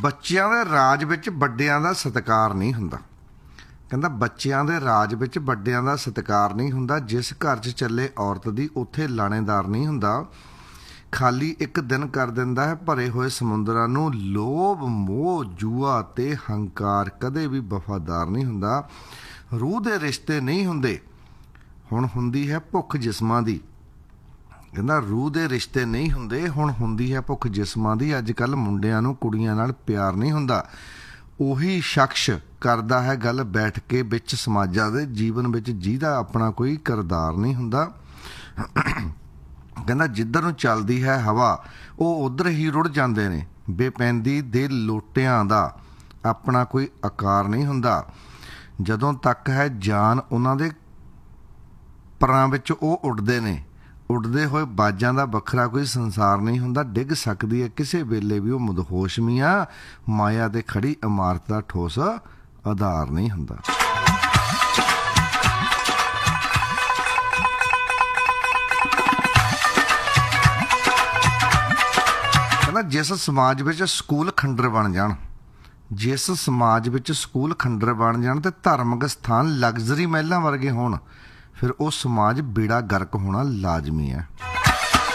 ਬੱਚਿਆਂ ਦੇ ਰਾਜ ਵਿੱਚ ਵੱਡਿਆਂ ਦਾ ਸਤਿਕਾਰ ਨਹੀਂ ਹੁੰਦਾ। ਕਹਿੰਦਾ ਬੱਚਿਆਂ ਦੇ ਰਾਜ ਵਿੱਚ ਵੱਡਿਆਂ ਦਾ ਸਤਿਕਾਰ ਨਹੀਂ ਹੁੰਦਾ। ਜਿਸ ਘਰ 'ਚ ਚੱਲੇ ਔਰਤ ਦੀ ਉੱਥੇ ਲਾਣੇਦਾਰ ਨਹੀਂ ਹੁੰਦਾ। ਖਾਲੀ ਇੱਕ ਦਿਨ ਕਰ ਦਿੰਦਾ ਹੈ ਭਰੇ ਹੋਏ ਸਮੁੰਦਰਾਂ ਨੂੰ। ਲੋਭ, ਮੋਹ, ਜੂਆ ਤੇ ਹੰਕਾਰ ਕਦੇ ਵੀ ਵਫਾਦਾਰ ਨਹੀਂ ਹੁੰਦਾ। ਰੂਹ ਦੇ ਰਿਸ਼ਤੇ ਨਹੀਂ ਹੁੰਦੇ, ਹੁਣ ਹੁੰਦੀ ਹੈ ਭੁੱਖ ਜਿਸਮਾਂ ਦੀ। ਕਹਿੰਦਾ ਰੂਹ ਦੇ ਰਿਸ਼ਤੇ ਨਹੀਂ ਹੁੰਦੇ, ਹੁਣ ਹੁੰਦੀ ਹੈ ਭੁੱਖ ਜਿਸਮਾਂ ਦੀ। ਅੱਜ ਕੱਲ੍ਹ ਮੁੰਡਿਆਂ ਨੂੰ ਕੁੜੀਆਂ ਨਾਲ ਪਿਆਰ ਨਹੀਂ ਹੁੰਦਾ। ਉਹੀ ਸ਼ਖਸ ਕਰਦਾ ਹੈ ਗੱਲ ਬੈਠ ਕੇ ਵਿੱਚ ਸਮਾਜਾਂ ਦੇ ਜੀਵਨ ਵਿੱਚ ਜਿਹਦਾ ਆਪਣਾ ਕੋਈ ਕਿਰਦਾਰ ਨਹੀਂ ਹੁੰਦਾ। ਕਹਿੰਦਾ ਜਿੱਧਰ ਨੂੰ ਚੱਲਦੀ ਹੈ ਹਵਾ ਉਹ ਉੱਧਰ ਹੀ ਰੁੜ ਜਾਂਦੇ ਨੇ। ਬੇਪੈਂਦੀ ਦੇ ਲੋਟਿਆਂ ਦਾ ਆਪਣਾ ਕੋਈ ਆਕਾਰ ਨਹੀਂ ਹੁੰਦਾ। ਜਦੋਂ ਤੱਕ ਹੈ ਜਾਨ ਉਹਨਾਂ ਦੇ ਪਰਾਂ ਵਿੱਚ ਉਹ ਉੱਡਦੇ ਨੇ। ਉੱਡਦੇ ਹੋਏ ਬਾਜਾਂ ਦਾ ਵੱਖਰਾ ਕੋਈ ਸੰਸਾਰ ਨਹੀਂ ਹੁੰਦਾ। ਡਿੱਗ ਸਕਦੀ ਹੈ ਕਿਸੇ ਵੇਲੇ ਵੀ ਉਹ ਮਦਹੋਸ਼ ਮੀਆਂ। ਮਾਇਆ ਤੇ ਖੜੀ ਇਮਾਰਤ ਦਾ ਠੋਸ ਆਧਾਰ ਨਹੀਂ ਹੁੰਦਾ। ਕਹਿੰਦਾ ਜਿਸ ਸਮਾਜ ਵਿੱਚ ਸਕੂਲ ਖੰਡਰ ਬਣ ਜਾਣ, ਜਿਸ ਸਮਾਜ ਵਿੱਚ ਸਕੂਲ ਖੰਡਰ ਬਣ ਜਾਣ ਤੇ ਧਾਰਮਿਕ ਸਥਾਨ ਲਗਜ਼ਰੀ ਮਹਿਲਾਂ ਵਰਗੇ ਹੋਣ, ਫਿਰ ਉਹ ਸਮਾਜ ਬੇੜਾ ਗਰਕ ਹੋਣਾ ਲਾਜ਼ਮੀ ਹੈ।